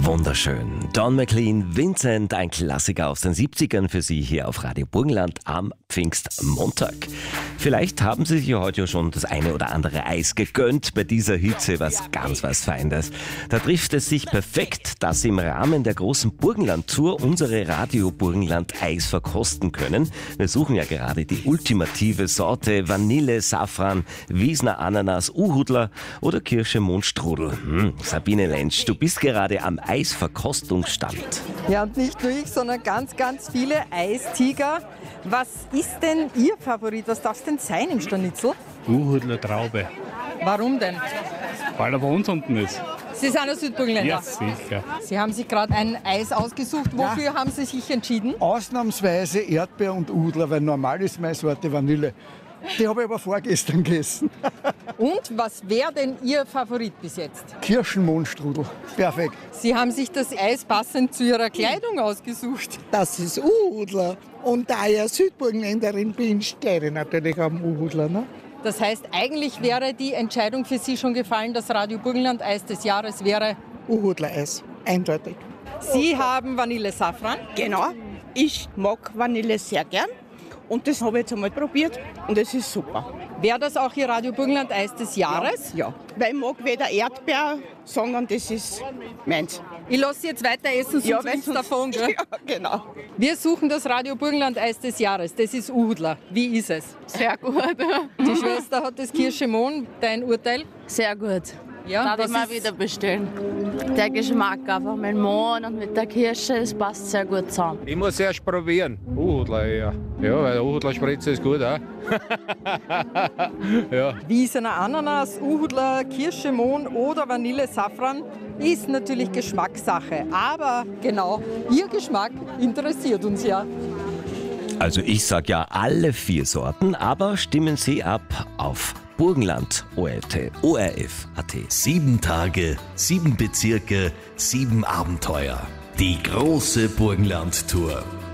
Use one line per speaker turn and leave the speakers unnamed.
Wunderschön. Don McLean, Vincent, ein Klassiker aus den 70ern für Sie hier auf Radio Burgenland am Pfingstmontag. Vielleicht haben Sie sich ja heute schon das eine oder andere Eis gegönnt. Bei dieser Hitze was Feines. Da trifft es sich perfekt, dass Sie im Rahmen der großen Burgenland-Tour unsere Radio Burgenland Eis verkosten können. Wir suchen ja gerade die ultimative Sorte Vanille, Safran, Wiesner Ananas, Uhudler oder Kirsche Mondstrudel. Sabine Lentsch, du bist gerade am Eisverkostungsstand.
Ja, und nicht nur ich, sondern ganz viele Eistiger. Was ist denn Ihr Favorit? Was darf es denn sein im Stanitzel?
Uhudler Traube,
Warum denn?
weil er bei uns unten ist.
Sie sind ein Südburgenländer.
Ja, sicher.
Sie haben sich gerade ein Eis ausgesucht. Wofür haben Sie sich entschieden?
Ausnahmsweise Erdbeer und Udler, weil normal ist meine Sorte Vanille. Die habe ich aber vorgestern gegessen.
Und was wäre denn Ihr Favorit bis jetzt?
Kirschenmondstrudel, perfekt.
Sie haben sich das Eis passend zu Ihrer Kleidung ausgesucht.
Das ist Uhudler. Und da ich ja Südburgenländerin bin, stehe ich natürlich am Uhudler. Ne?
Das heißt, eigentlich wäre die Entscheidung für Sie schon gefallen, das Radio Burgenland Eis des Jahres wäre...
Uhudler-Eis, eindeutig.
Sie haben Vanille Safran.
Genau, ich mag Vanille sehr gern und das habe ich jetzt einmal probiert und es ist super.
Wäre das auch Ihr Radio Burgenland Eis des Jahres?
Ja, weil ich mag weder Erdbeer, sondern das ist meins.
Ich lasse Sie jetzt weiter essen, sonst
weil
nichts davon. Gell?
Ja, genau.
Wir suchen das Radio Burgenland Eis des Jahres. Das ist Uhudler. Wie ist es?
Sehr gut.
Die Schwester hat das Kirschemon. Dein Urteil?
Sehr gut.
Ja,
Darf
was
ich mal
ist-
wieder bestellen. Der Geschmack einfach mit dem Mohn und mit der Kirsche, es passt sehr gut zusammen.
Ich muss erst probieren. Uhudler, ja. Ja, weil Uhudler Spritze ist gut, auch. Ja.
Wiesener Ananas, Uhudler, Kirschemon oder Vanille Safran ist natürlich Geschmackssache. Aber genau, Ihr Geschmack interessiert uns ja.
Also ich sag ja alle 4 Sorten, aber stimmen Sie ab auf Burgenland ORF.at.
7 Tage, 7 Bezirke, 7 Abenteuer. Die große Burgenland-Tour.